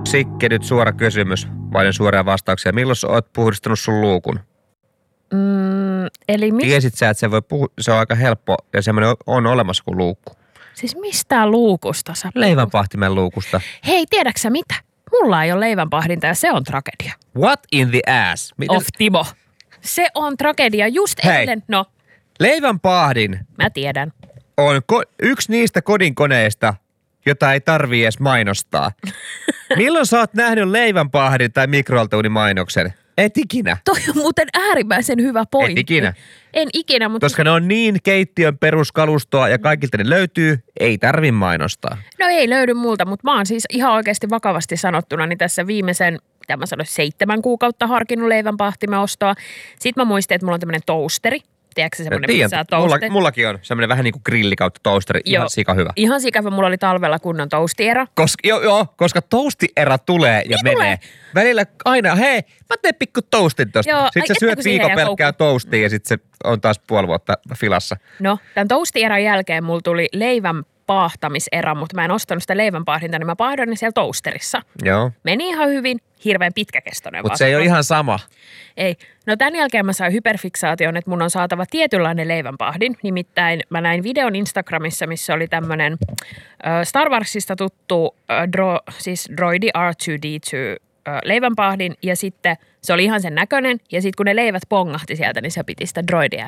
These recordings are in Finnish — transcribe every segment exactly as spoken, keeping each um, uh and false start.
Sikke, nyt suora kysymys, vain suoria vastauksia. Milloin sä oot puhdistanut sun luukun? Mm, eli mis... Tiesit sä, että se, voi puh... se on aika helppo ja semmoinen on olemassa kuin luukku. Siis mistä luukusta sä... Leivänpahtimen luukusta. Hei, tiedätkö sä mitä? Mulla ei ole leivänpahdinta ja se on tragedia. What in the ass? Miten... Of Timo. Se on tragedia just Hei. eilen. No, Leivänpahdin mä tiedän. on ko- yksi niistä kodinkoneista, jota ei tarvii edes mainostaa. Milloin sä oot nähnyt leivänpahdin tai mikroaaltouunimainoksen? Et ikinä. Toi on muuten äärimmäisen hyvä pointti. Et ikinä. En ikinä, mutta... Koska ne on niin keittiön peruskalustoa ja kaikilta ne löytyy, ei tarvi mainostaa. No ei löydy multa, mutta mä oon siis ihan oikeasti vakavasti sanottuna niin tässä viimeisen, mitä mä sanoin, seitsemän kuukautta harkinnut leivänpahtimen ostoa. Sitten mä muistin, että mulla on tämmönen toasteri. Tiedätkö se semmoinen, missä sä mulla, mullakin on semmoinen vähän niin kuin grilli kautta toasteri, ihan joo, sika hyvä. Ihan sika hyvä. Mulla oli talvella kunnon toastierä. Koska, joo, joo, koska toastierä tulee ja niin menee. Tulee. Välillä aina, hei, mä teen pikku toastin tosta. Joo, sitten sä syöt viikon pelkkää toastia ja sitten se on taas puoli vuotta filassa. No, tämän toastierän jälkeen mulla tuli leivän paahtamiserä, mutta mä en ostanut sitä leivänpaahdinta, niin mä paahdoin ne siellä toasterissa. Joo. Meni ihan hyvin, hirveän pitkäkestoinen. Mutta se ei ole ihan sama. Ei. No tämän jälkeen mä sain hyperfiksaation, että mun on saatava tietynlainen leivänpahdin. Nimittäin mä näin videon Instagramissa, missä oli tämmönen äh, Star Warsista tuttu äh, dro, siis droidi R two D two äh, leivänpahdin. Ja sitten se oli ihan sen näköinen. Ja sitten kun ne leivät pongahti sieltä, niin se piti sitä droidia.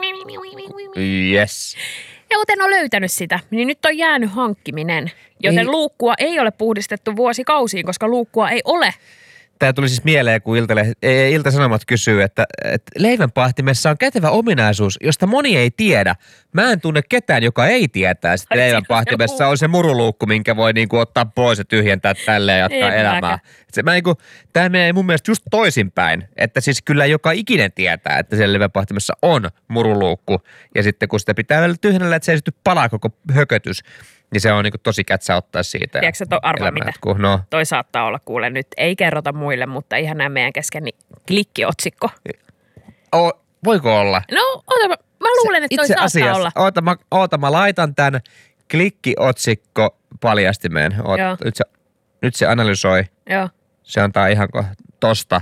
Yes. Ja kuten on löytänyt sitä, niin nyt on jäänyt hankkiminen. Joten ei. Luukkua ei ole puhdistettu vuosikausiin, koska luukkua ei ole. Tämä tuli siis mieleen, kun Ilta- Ilta-Sanomat kysyy, että, että leivänpahtimessa on kätevä ominaisuus, josta moni ei tiedä. Mä en tunne ketään, joka ei tietää, että leivänpahtimessa on se muruluukku, minkä voi niinku ottaa pois ja tyhjentää tälleen ja jatkaa ei elämää. Se, mä niinku, tämä menee mun mielestä just toisinpäin, että siis kyllä joka ikinen tietää, että siellä leivänpahtimessa on muruluukku. Ja sitten kun sitä pitää vielä tyhjennellä, että se ei sitten palaa koko hökötys. Niin se on niinku tosi kätsä ottaa siitä. Tiedätkö to, arvaa mitä? No. Toi saattaa olla, kuule nyt, ei kerrota muille, mutta ihan näin meidän kesken, niin klikkiotsikko. O, voiko olla? No, oota, mä, mä luulen, että toi itse saattaa asiassa, olla. Oota mä, oota, mä laitan tämän klikkiotsikko paljastimeen. Oota, nyt, se, nyt se analysoi. Joo. Se antaa ihan ko, tosta.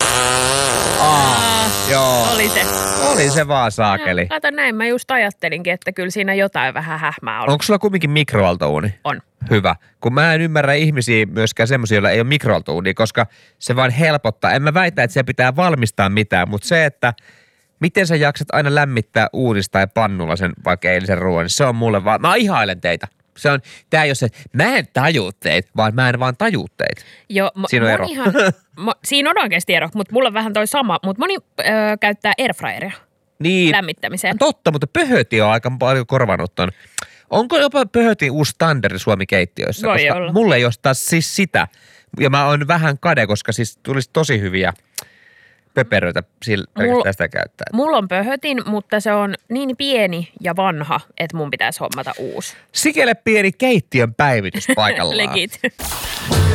Aa, joo. Oli se. Oli se vaan saakeli. No, kato näin, mä just ajattelinkin, että kyllä siinä jotain vähän hähmää on. Onko sulla kumminkin mikroaaltouuni? On. Hyvä. Kun mä en ymmärrä ihmisiä myöskään semmoisia, joilla ei ole mikroaaltouunia, koska se vaan helpottaa. En mä väitä, että se pitää valmistaa mitään, mutta se, että miten sä jaksat aina lämmittää uudista tai pannulla sen vaikka eilisen ruoan, niin se on mulle vaan, mä ihailen teitä. Se on, tää ei ole se, mä en taju teitä, vaan mä en vaan taju teitä. Joo, mo, siinä on ero. Monihan, mo, siinä on oikeasti ero, mutta mulla on vähän toi sama, mutta moni öö, käyttää airfryeria niin, lämmittämiseen. Totta, mutta pöhöti on aika paljon korvanut ton. Onko jopa pöhötin uusi standardi Suomi-keittiöissä? Voi koska olla. mulla ei ole taas siis sitä. Ja mä oon vähän kade, koska siis tulisi tosi hyviä pöperöitä sillä pelkästään sitä käyttää. Mulla on pöhötin, mutta se on niin pieni ja vanha, että mun pitäisi hommata uusi. Sikelle pieni keittiön päivitys paikallaan. Legit.